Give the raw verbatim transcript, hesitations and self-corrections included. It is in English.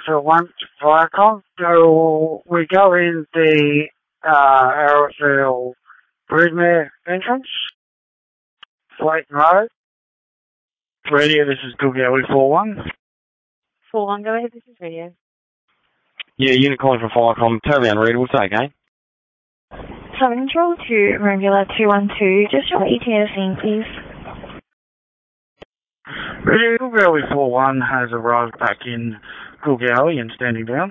Airfield one to Viacom. So we go in the uh, Airfield Broodmere entrance, Flayton Road. Radio, this is Googie four one. four one, go ahead, this is Radio. Yeah, unit calling from Viacom, totally unreadable, say again. Southern Control to Regular two one two, just your E T A scene, please. Radio, Googie four one has arrived back in Googie and standing down.